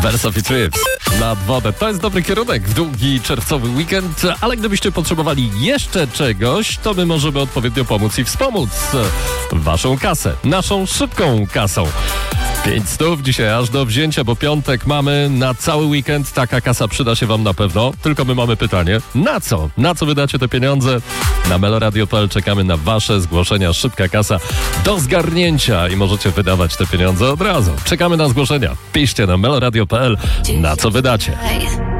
Versa Fit Trips nad wodę. To jest dobry kierunek w długi czerwcowy weekend, ale gdybyście potrzebowali jeszcze czegoś, to my możemy odpowiednio pomóc i wspomóc waszą kasę, naszą szybką kasą. 500 dzisiaj aż do wzięcia, bo piątek mamy na cały weekend. Taka kasa przyda się wam na pewno. Tylko my mamy pytanie, na co? Na co wydacie te pieniądze? Na meloradio.pl czekamy na wasze zgłoszenia. Szybka kasa do zgarnięcia i możecie wydawać te pieniądze od razu. Czekamy na zgłoszenia. Piszcie na meloradio.pl, na co wydacie.